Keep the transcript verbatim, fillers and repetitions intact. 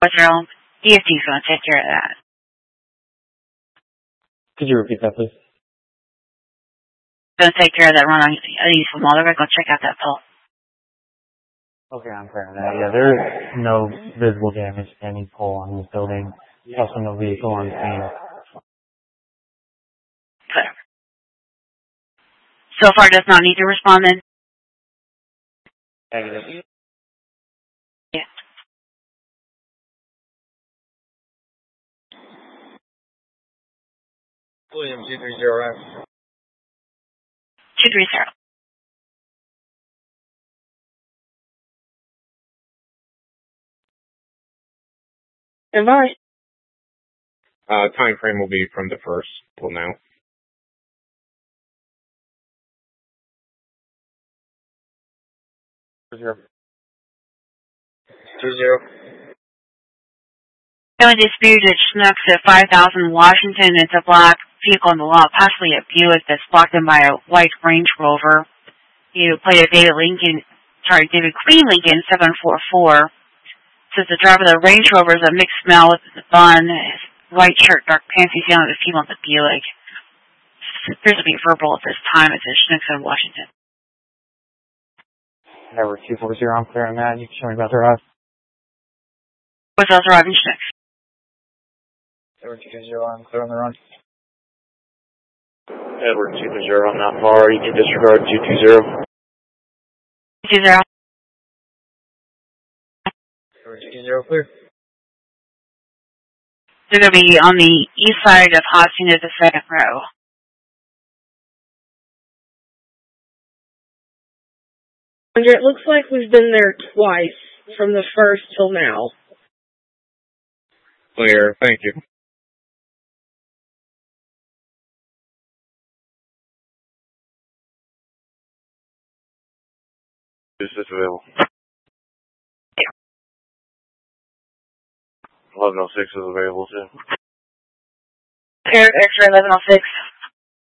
What's their own D F T's going to take care of that. Could you repeat that, please? Going to take care of that run on these from all. They're going to go check out that pole. Okay, I'm clear on that. Yeah, there is no visible damage to any pole on this building. Also, no vehicle on scene. Clear. So far, does not need to respond then? Negative. Yeah. William two three zero F. two three zero. And bye. Uh, time frame will be from the first till now. Zero. Two zero. Only disputed Schnucks at five thousand Washington. It's a black vehicle in the lot, possibly a Buick that's blocked in by a white Range Rover. You play a David Lincoln, sorry, David Queen Lincoln seven four four. Says the driver of the Range Rover is a mixed smell with the bun, white shirt, dark pants. He's yelling at the female at the Buick. It appears to be verbal at this time. It's a Schnucks in Washington. Number two four zero, I'm clear on that. You can show me about the rest. What's else arriving Schnucks? Edward two two zero, I'm clear on the run. Edward two two zero, I'm not far. You can disregard two two zero. two two zero. Edward two two zero, clear. They're going to be on the east side of Hacienda, the second row. It looks like we've been there twice, from the first till now. Clear, thank you. Is this available? eleven oh six is available too. Air X-ray eleven oh six.